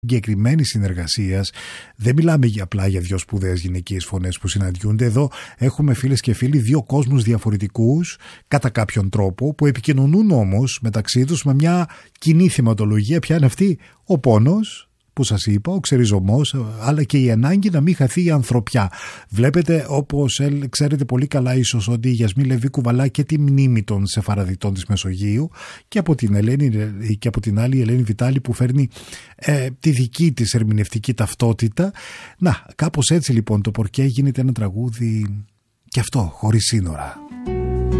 συγκεκριμένη συνεργασίας. Δεν μιλάμε απλά για δύο σπουδαίες γυναικείες φωνές που συναντιούνται. Εδώ έχουμε, φίλες και φίλοι, δύο κόσμους διαφορετικούς κατά κάποιον τρόπο, που επικοινωνούν όμως μεταξύ τους με μια κοινή θεματολογία. Ποια είναι αυτή? Ο πόνος, που σας είπα, ο ξεριζωμός, αλλά και η ανάγκη να μην χαθεί η ανθρωπιά. Βλέπετε, όπως ξέρετε πολύ καλά ίσως, ότι η Γιασμίν Λεβί κουβαλά και τη μνήμη των Σεφαραδιτών της Μεσογείου, και από την άλλη η Ελένη Βιτάλη που φέρνει τη δική της ερμηνευτική ταυτότητα. Να, κάπως έτσι λοιπόν το Πορκέ γίνεται ένα τραγούδι και αυτό χωρίς σύνορα.